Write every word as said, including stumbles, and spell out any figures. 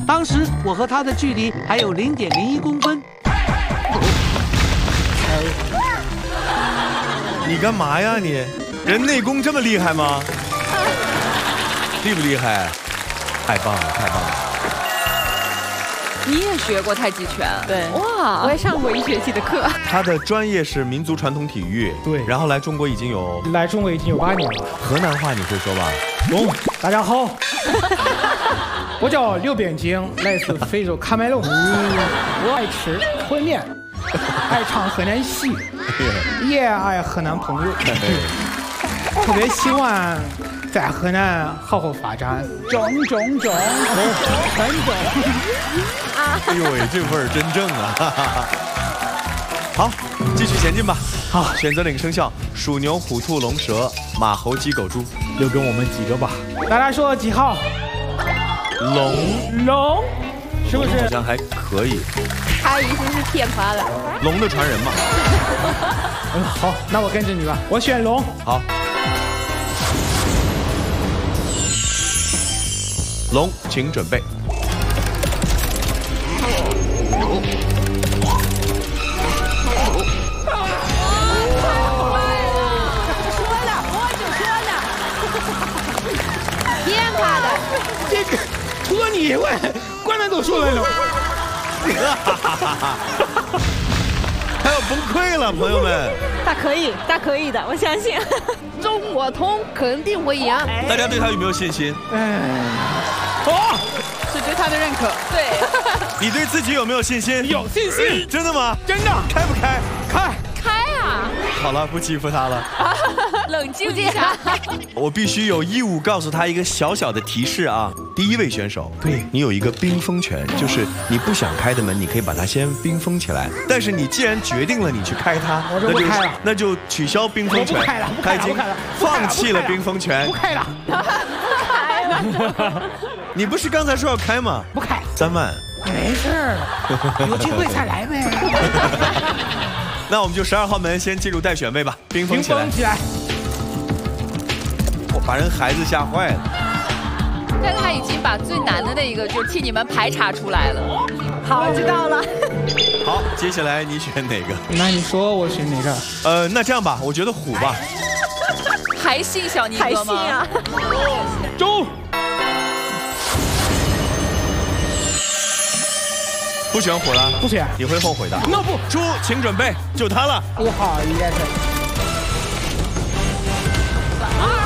当时我和他的距离还有零点零一公分。 你干嘛呀你？人内功这么厉害吗？厉不厉害？太棒了，太棒了！ 你也学过太极拳？ 对， 哇， 我也上过一学期的课。 他的专业是民族传统体育， 对， 然后来中国已经有来中国已经有八年了。 河南话你会说吧？ 龙，大家好，我叫刘边京，来自非洲喀麦隆，我爱吃烩面，爱唱河南戏，也爱河南朋友，特别希望在河南好好发展，种种种，很种。 哎呦喂，这味儿真正啊！好，继续前进吧。 好， 选择领生肖：鼠、牛、虎、兔、龙、蛇、马、猴、鸡、狗、猪。 留给我们几个吧。大家说几号？ 龙， 龙，是不是？ 好像还可以。 他意思是骗他的。 龙的传人嘛。 嗯，好，那我跟着你吧，我选龙。 好。龙，请准备。 这个除了你以外，观众都说了龙。 他要崩溃了，朋友们。 他可以，他可以的，我相信。中国通肯定会赢。 大家对他有没有信心？ 哎，哦， 是对他的认可。对， 你对自己有没有信心？ 有信心。 真的吗？ 真的。 开不开？ 开。 开啊！ 好了，不欺负他了。 冷静一下。 我必须有义务告诉他一个小小的提示啊！第一位选手，对你有一个冰封权，就是你不想开的门，你可以把它先冰封起来。但是你既然决定了你去开它， 我就不开了， 那就取消冰封权。 不开了，不开了，不开了， 放弃了冰封权。 不开了， 不开了。 你不是刚才说要开吗？ 不开。 三万。 没事儿，有机会再来呗。 那我们就十二号门先进入待选位吧，冰封起来。 冰封起来。 我把人孩子吓坏了。 但他已经把最难的那一个就替你们排查出来了。 好，知道了。 好，接下来你选哪个？ 那你说我选哪个？ 呃，那这样吧，我觉得虎吧。 还信小宁哥吗？ 还信啊。 猪。 不选虎了？ 不选， 你会后悔的。 那不， 猪，请准备，就他了。 不好意思。